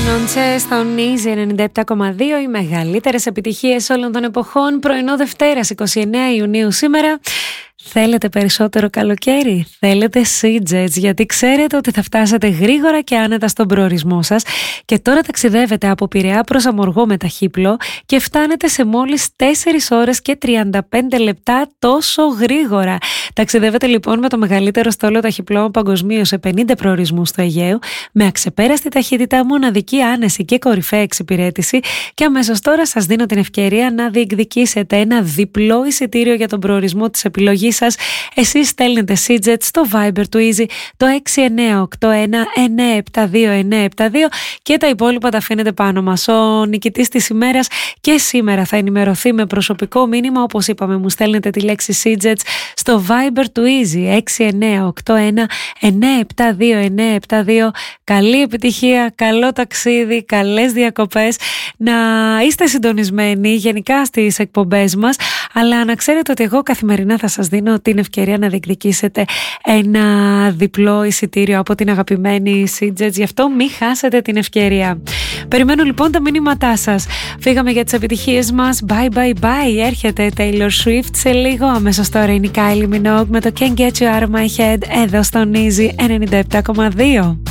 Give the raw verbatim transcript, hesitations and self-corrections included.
Beyoncé στον Easy ενενήντα επτά κόμμα δύο, οι μεγαλύτερες επιτυχίες όλων των εποχών. Πρωινό Δευτέρας εικοστή ενάτη Ιουνίου σήμερα. Θέλετε περισσότερο καλοκαίρι? Θέλετε Sea-Jets, γιατί ξέρετε ότι θα φτάσετε γρήγορα και άνετα στον προορισμό σας και τώρα ταξιδεύετε από Πειραιά προς Αμοργό με ταχύπλο και φτάνετε σε μόλις τέσσερις ώρες και τριάντα πέντε λεπτά, τόσο γρήγορα. Ταξιδεύετε λοιπόν με το μεγαλύτερο στόλο ταχυπλών παγκοσμίως σε πενήντα προορισμούς του Αιγαίου, με αξεπέραστη ταχύτητα, μοναδική άνεση και κορυφαία εξυπηρέτηση, και αμέσως τώρα σας δίνω την ευκαιρία να διεκδικήσετε ένα διπλό εισιτήριο για τον προορισμό της επιλογής σας. Εσείς στέλνετε Sea-Jets στο Viber του Easy το έξι εννιά οκτώ ένα εννιά επτά δύο εννιά επτά δύο και τα υπόλοιπα τα αφήνετε πάνω μας. Ο νικητής της ημέρας και σήμερα θα ενημερωθεί με προσωπικό μήνυμα. Όπως είπαμε, μου στέλνετε τη λέξη Sea-Jets στο Viber του Easy έξι εννιά οκτώ ένα εννιά επτά δύο εννιά επτά δύο. Καλή επιτυχία, καλό ταξίδι, καλές διακοπές. Να είστε συντονισμένοι γενικά στις εκπομπές μας, αλλά να ξέρετε ότι εγώ καθημερινά θα σας δίνω την ευκαιρία να διεκδικήσετε ένα διπλό εισιτήριο από την αγαπημένη Sea-Jets. Γι' αυτό μην χάσετε την ευκαιρία. Περιμένω λοιπόν τα μηνύματά σας. Φύγαμε για τις επιτυχίες μας. Bye bye bye. Έρχεται Taylor Swift σε λίγο. Αμέσως τώρα είναι η Kylie Minogue με το Can't Get You Out of My Head εδώ στον Easy ενενήντα επτά κόμμα δύο.